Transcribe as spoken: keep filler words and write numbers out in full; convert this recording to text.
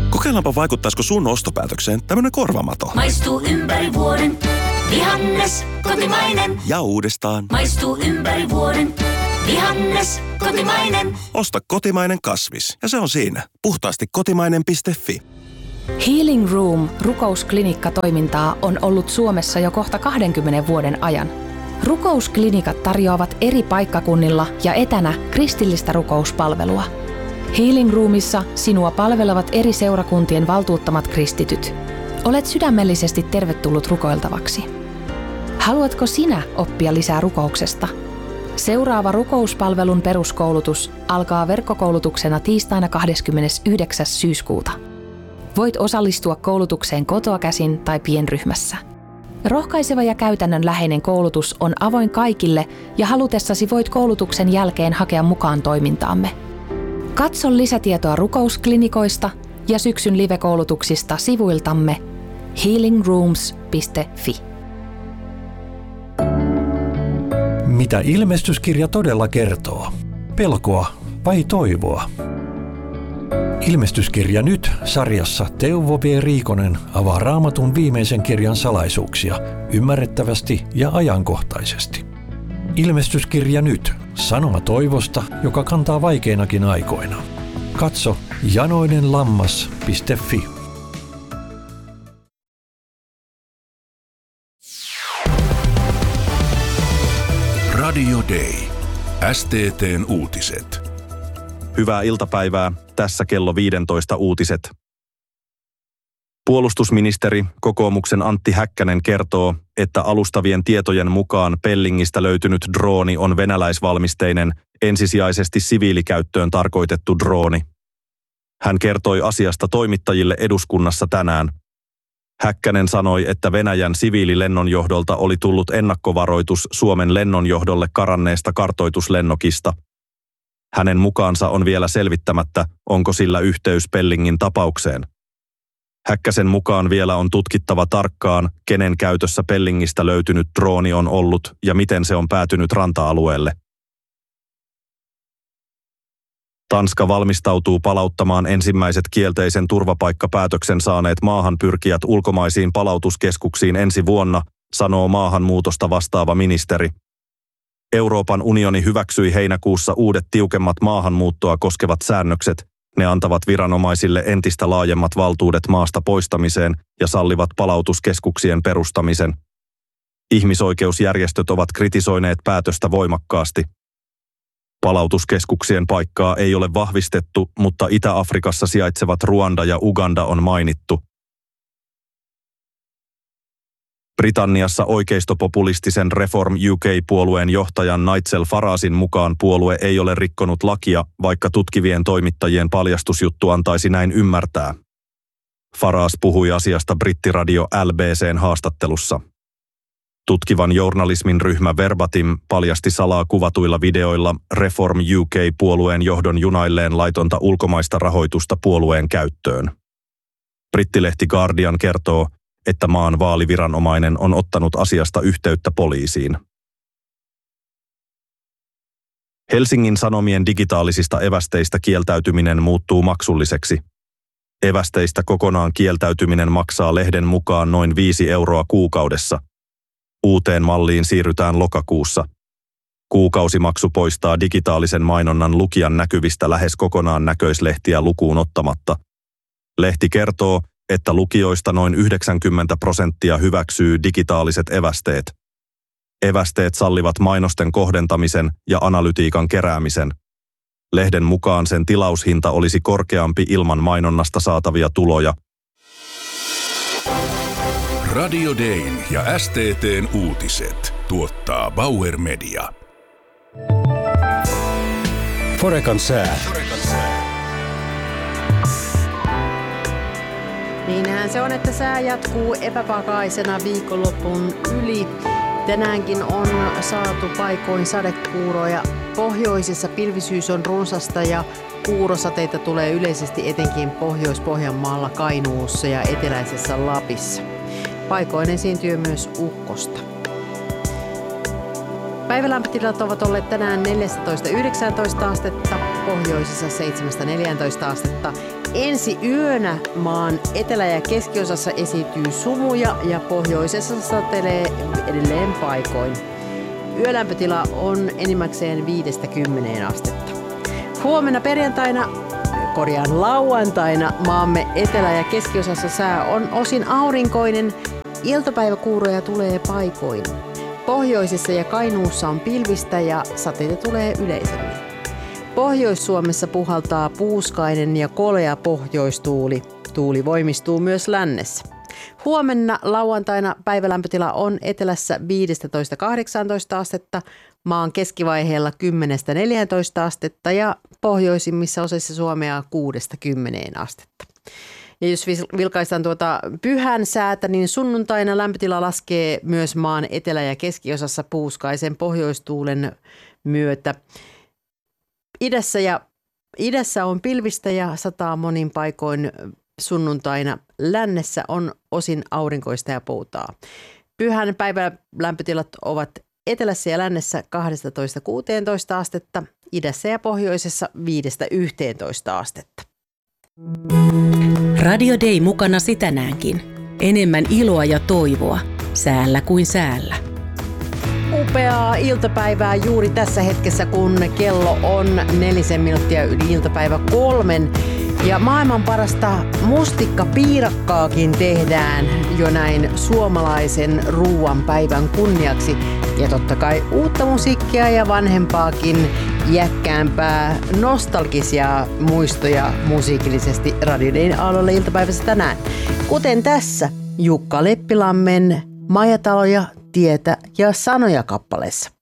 Kokeillaanpa vaikuttaisiko sun ostopäätökseen tämmönen korvamato. Maistuu ympäri vuoden. Vihannes, kotimainen. Ja uudestaan. Maistuu ympäri vuoden. Vihannes, kotimainen. Osta kotimainen kasvis. Ja se on siinä. Puhtaasti kotimainen piste fi. Healing Room rukousklinikka-toimintaa on ollut Suomessa jo kohta kahdenkymmenen vuoden ajan. Rukousklinikat tarjoavat eri paikkakunnilla ja etänä kristillistä rukouspalvelua. Healing Roomissa sinua palvelevat eri seurakuntien valtuuttamat kristityt. Olet sydämellisesti tervetullut rukoiltavaksi. Haluatko sinä oppia lisää rukouksesta? Seuraava rukouspalvelun peruskoulutus alkaa verkkokoulutuksena tiistaina kahdeskymmenesyhdeksäs syyskuuta. Voit osallistua koulutukseen kotoa käsin tai pienryhmässä. Rohkaiseva ja käytännönläheinen koulutus on avoin kaikille ja halutessasi voit koulutuksen jälkeen hakea mukaan toimintaamme. Katso lisätietoa rukousklinikoista ja syksyn live-koulutuksista sivuiltamme healing rooms piste fi. Mitä ilmestyskirja todella kertoo? Pelkoa vai toivoa? Ilmestyskirja nyt -sarjassa Teuvo V. Riikonen avaa Raamatun viimeisen kirjan salaisuuksia ymmärrettävästi ja ajankohtaisesti. Ilmestyskirja nyt -sanoma toivosta, joka kantaa vaikeinakin aikoina. Katso janoinenlammas piste fi. Radio Day. S T T:n uutiset. Hyvää iltapäivää. Tässä kello viisitoista uutiset. Puolustusministeri, kokoomuksen Antti Häkkänen kertoo, että alustavien tietojen mukaan Pellingistä löytynyt drooni on venäläisvalmisteinen, ensisijaisesti siviilikäyttöön tarkoitettu drooni. Hän kertoi asiasta toimittajille eduskunnassa tänään. Häkkänen sanoi, että Venäjän siviililennonjohdolta oli tullut ennakkovaroitus Suomen lennonjohdolle karanneesta kartoituslennokista. Hänen mukaansa on vielä selvittämättä, onko sillä yhteys Pellingin tapaukseen. Häkkäsen mukaan vielä on tutkittava tarkkaan, kenen käytössä Pellingistä löytynyt drooni on ollut ja miten se on päätynyt ranta-alueelle. Tanska valmistautuu palauttamaan ensimmäiset kielteisen turvapaikkapäätöksen saaneet maahanpyrkijät ulkomaisiin palautuskeskuksiin ensi vuonna, sanoo maahanmuutosta vastaava ministeri. Euroopan unioni hyväksyi heinäkuussa uudet tiukemmat maahanmuuttoa koskevat säännökset. Ne antavat viranomaisille entistä laajemmat valtuudet maasta poistamiseen ja sallivat palautuskeskuksien perustamisen. Ihmisoikeusjärjestöt ovat kritisoineet päätöstä voimakkaasti. Palautuskeskuksien paikkaa ei ole vahvistettu, mutta Itä-Afrikassa sijaitsevat Ruanda ja Uganda on mainittu. Britanniassa oikeistopopulistisen Reform U K-puolueen johtajan Nigel Faragen mukaan puolue ei ole rikkonut lakia, vaikka tutkivien toimittajien paljastusjuttu antaisi näin ymmärtää. Farage puhui asiasta brittiradio L B C:n haastattelussa. Tutkivan journalismin ryhmä Verbatim paljasti salaa kuvatuilla videoilla Reform U K-puolueen johdon junailleen laitonta ulkomaista rahoitusta puolueen käyttöön. Brittilehti Guardian kertoo, että maan vaaliviranomainen on ottanut asiasta yhteyttä poliisiin. Helsingin Sanomien digitaalisista evästeistä kieltäytyminen muuttuu maksulliseksi. Evästeistä kokonaan kieltäytyminen maksaa lehden mukaan noin viisi euroa kuukaudessa. Uuteen malliin siirrytään lokakuussa. Kuukausimaksu poistaa digitaalisen mainonnan lukijan näkyvistä lähes kokonaan näköislehtiä lukuun ottamatta. Lehti kertoo, että lukijoista noin yhdeksänkymmentä prosenttia hyväksyy digitaaliset evästeet. Evästeet sallivat mainosten kohdentamisen ja analytiikan keräämisen. Lehden mukaan sen tilaushinta olisi korkeampi ilman mainonnasta saatavia tuloja. Radio Dayn ja S T T:n uutiset tuottaa Bauer Media. Forekan sää. Niinhän se on, että sää jatkuu epävakaisena viikonlopun yli. Tänäänkin on saatu paikoin sadekuuroja. Pohjoisessa pilvisyys on runsasta ja kuurosateita tulee yleisesti etenkin Pohjois-Pohjanmaalla, Kainuussa ja eteläisessä Lapissa. Paikoin esiintyy myös ukkosta. Päivälämpötilat ovat olleet tänään neljätoista yhdeksäntoista astetta. pohjoisessa seitsemästä neljääntoista astetta. Ensi yönä maan etelä- ja keskiosassa esiintyy sumuja ja pohjoisessa satelee edelleen paikoin. Yölämpötila on enimmäkseen viidestä kymmeneen astetta. Huomenna perjantaina, korjaan lauantaina, maamme etelä- ja keskiosassa sää on osin aurinkoinen. Iltapäiväkuuroja tulee paikoin. Pohjoisessa ja Kainuussa on pilvistä ja sateita tulee yleisemmin. Pohjois-Suomessa puhaltaa puuskainen ja kolea pohjoistuuli. Tuuli voimistuu myös lännessä. Huomenna lauantaina päivälämpötila on etelässä viisitoista kahdeksantoista astetta, maan keskivaiheella kymmenestä neljääntoista astetta ja pohjoisimmissa osissa Suomea kuudesta kymmeneen astetta. Ja jos vilkaistaan tuota pyhän säätä, niin sunnuntaina lämpötila laskee myös maan etelä- ja keskiosassa puuskaisen pohjoistuulen myötä. Idässä, ja, idässä on pilvistä ja sataa monin paikoin sunnuntaina. Lännessä on osin aurinkoista ja poutaa. Pyhän päivän lämpötilat ovat etelässä ja lännessä kaksitoista kuusitoista astetta, idässä ja pohjoisessa viidestä yhteentoista astetta. Radio Day mukanasi tänäänkin. Enemmän iloa ja toivoa, säällä kuin säällä. Upeaa iltapäivää juuri tässä hetkessä, kun kello on nelisen minuuttia yli iltapäivä kolmen. Ja maailman parasta mustikkapiirakkaakin tehdään jo näin suomalaisen ruuan päivän kunniaksi. Ja totta kai uutta musiikkia ja vanhempaakin jäkkäämpää nostalgisia muistoja musiikillisesti Radio Dayn aallolle iltapäivässä tänään. Kuten tässä Jukka Leppilammen Majataloja, tietä ja sanoja kappaleessa.